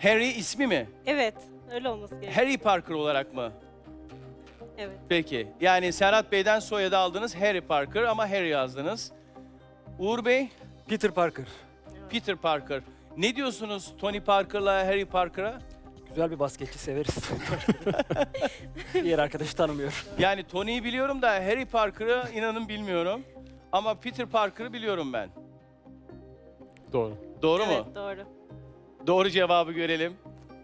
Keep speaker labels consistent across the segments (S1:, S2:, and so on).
S1: Harry ismi mi?
S2: Evet, öyle olması gerekiyor.
S1: Harry Parker olarak mı?
S2: Evet.
S1: Peki. Yani Serhat Bey'den soyadı aldınız Harry Parker ama Harry yazdınız. Uğur Bey,
S3: Peter Parker.
S1: Peter Parker. Ne diyorsunuz Tony Parker'la Harry Parker'a?
S3: Güzel bir basketçi, severiz. Diğer arkadaşı tanımıyorum.
S1: Yani Tony'yi biliyorum da Harry Parker'ı inanın bilmiyorum. Ama Peter Parker'ı biliyorum ben.
S4: Doğru.
S1: Doğru mu?
S2: Evet, doğru.
S1: Doğru cevabı görelim.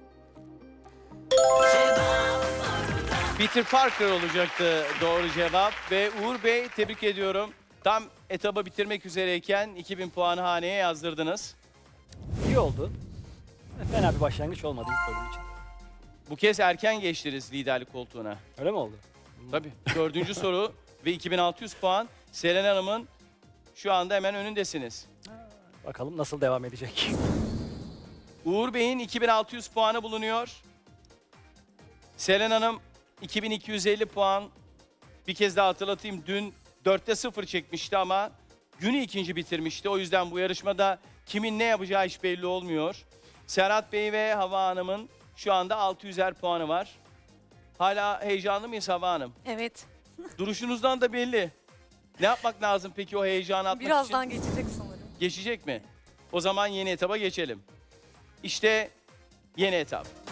S1: Peter Parker olacaktı doğru cevap ve Uğur Bey tebrik ediyorum. Tam etabı bitirmek üzereyken 2000 puanı haneye yazdırdınız.
S3: İyi oldu. Fena bir başlangıç olmadı ilk bölüm için.
S1: Bu kez erken geçtiniz liderlik koltuğuna.
S3: Öyle mi oldu?
S1: Tabii. Dördüncü soru ve 2600 puan. Seren Hanım'ın şu anda hemen önündesiniz.
S3: Bakalım nasıl devam edecek.
S1: Uğur Bey'in 2600 puanı bulunuyor. Seren Hanım 2250 puan. Bir kez daha hatırlatayım. Dün 4'te 0 çekmişti ama günü ikinci bitirmişti. O yüzden bu yarışmada kimin ne yapacağı hiç belli olmuyor. Serhat Bey ve Hava Hanım'ın şu anda 600'er puanı var. Hala heyecanlı mıyız Hava Hanım?
S5: Evet.
S1: Duruşunuzdan da belli. Ne yapmak lazım peki o heyecanı atmak
S5: Birazdan
S1: için?
S5: geçecek sanırım.
S1: Geçecek mi? O zaman yeni etaba geçelim. İşte yeni etap.